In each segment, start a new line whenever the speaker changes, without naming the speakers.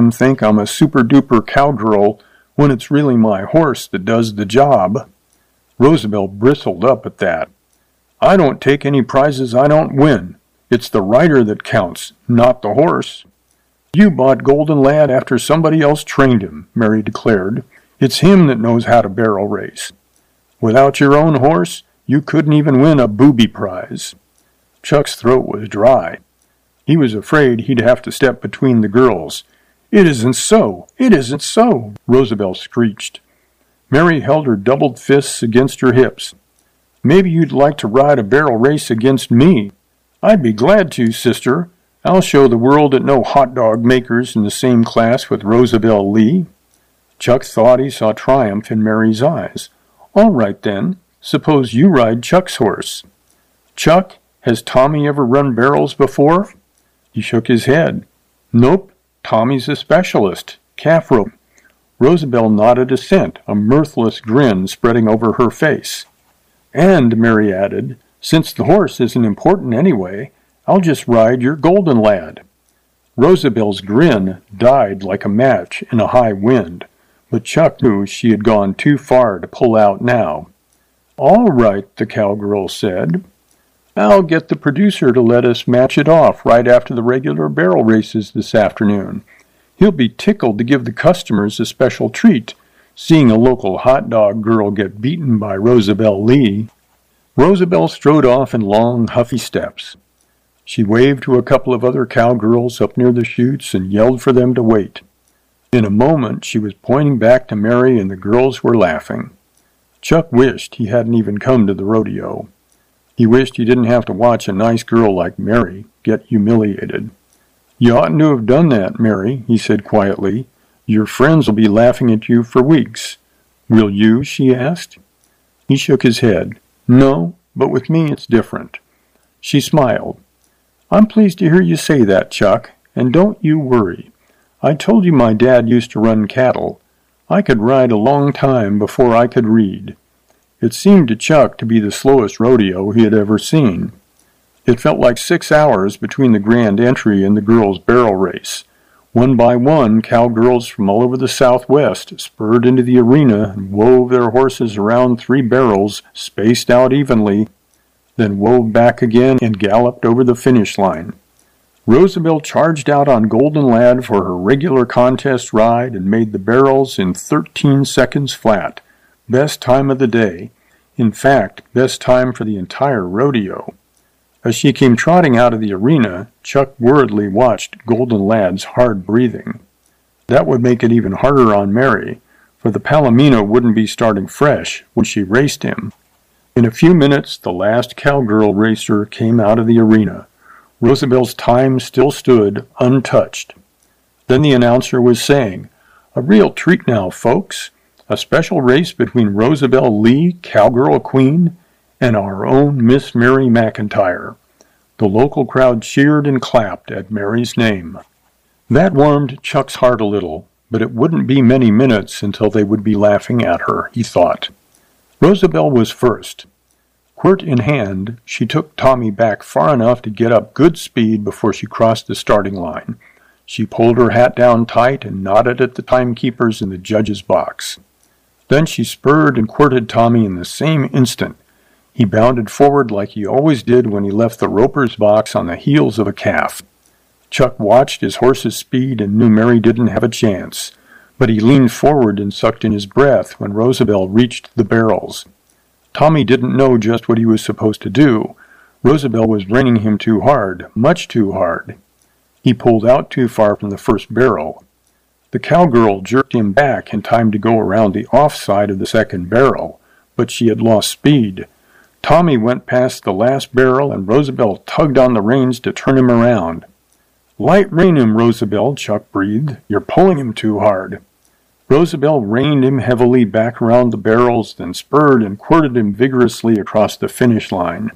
him think I'm a super-duper cowgirl when it's really my horse that does the job." Rosabelle bristled up at that. "I don't take any prizes I don't win. It's the rider that counts, not the horse." "You bought Golden Lad after somebody else trained him," Mary declared. "It's him that knows how to barrel race. Without your own horse, you couldn't even win a booby prize." Chuck's throat was dry. He was afraid he'd have to step between the girls. "It isn't so! It isn't so!" Rosabelle screeched. Mary held her doubled fists against her hips. "Maybe you'd like to ride a barrel race against me." "I'd be glad to, sister. I'll show the world that no hot dog maker's in the same class with Rosabelle Lee." Chuck thought he saw triumph in Mary's eyes. "All right, then. Suppose you ride Chuck's horse." "Chuck, has Tommy ever run barrels before?" He shook his head. "Nope. Tommy's a specialist. Calf rope." Rosabelle nodded assent, a mirthless grin spreading over her face. "And," Mary added, "since the horse isn't important anyway, I'll just ride your Golden Lad." Rosabelle's grin died like a match in a high wind, but Chuck knew she had gone too far to pull out now. "All right," the cowgirl said. "I'll get the producer to let us match it off right after the regular barrel races this afternoon. He'll be tickled to give the customers a special treat, seeing a local hot dog girl get beaten by Rosabelle Lee." Rosabelle strode off in long, huffy steps. She waved to a couple of other cowgirls up near the chutes and yelled for them to wait. In a moment, she was pointing back to Mary and the girls were laughing. Chuck wished he hadn't even come to the rodeo. He wished he didn't have to watch a nice girl like Mary get humiliated. "You oughtn't to have done that, Mary," he said quietly. "Your friends will be laughing at you for weeks." "Will you?" she asked. He shook his head. "No, but with me it's different." She smiled. "I'm pleased to hear you say that, Chuck, and don't you worry. I told you my dad used to run cattle. I could ride a long time before I could read." It seemed to Chuck to be the slowest rodeo he had ever seen. It felt like 6 hours between the grand entry and the girls' barrel race. One by one, cowgirls from all over the Southwest spurred into the arena and wove their horses around 3 barrels, spaced out evenly, then wove back again and galloped over the finish line. Rosabelle charged out on Golden Lad for her regular contest ride and made the barrels in 13 seconds flat. Best time of the day. In fact, best time for the entire rodeo. As she came trotting out of the arena, Chuck worriedly watched Golden Lad's hard breathing. That would make it even harder on Mary, for the Palomino wouldn't be starting fresh when she raced him. In a few minutes, the last cowgirl racer came out of the arena. Rosabelle's time still stood untouched. Then the announcer was saying, "A real treat now, folks. A special race between Rosabelle Lee, Cowgirl Queen, and our own Miss Mary McIntyre." The local crowd cheered and clapped at Mary's name. That warmed Chuck's heart a little, but it wouldn't be many minutes until they would be laughing at her, he thought. Rosabelle was first. Quirt in hand, she took Tommy back far enough to get up good speed before she crossed the starting line. She pulled her hat down tight and nodded at the timekeepers in the judge's box. Then she spurred and quirted Tommy in the same instant. He bounded forward like he always did when he left the roper's box on the heels of a calf. Chuck watched his horse's speed and knew Mary didn't have a chance, but he leaned forward and sucked in his breath when Rosabelle reached the barrels. Tommy didn't know just what he was supposed to do. Rosabelle was reining him too hard, much too hard. He pulled out too far from the first barrel. The cowgirl jerked him back in time to go around the off side of the second barrel, but she had lost speed. Tommy went past the last barrel, and Rosabelle tugged on the reins to turn him around. "Light rein him, Rosabelle," Chuck breathed. "You're pulling him too hard." Rosabelle reined him heavily back around the barrels, then spurred and quirted him vigorously across the finish line.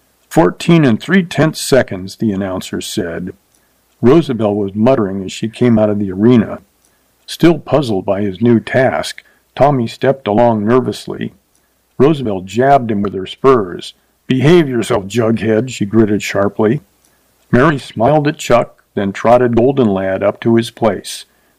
14 3/10 seconds, the announcer said. Rosabelle was muttering as she came out of the arena. Still puzzled by his new task, Tommy stepped along nervously. Rosabelle jabbed him with her spurs. "Behave yourself, Jughead," she gritted sharply. Mary smiled at Chuck, then trotted Golden Lad up to his place.